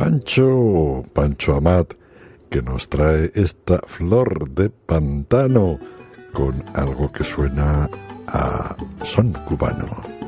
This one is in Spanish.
Pancho Amat, que nos trae esta flor de pantano con algo que suena a son cubano.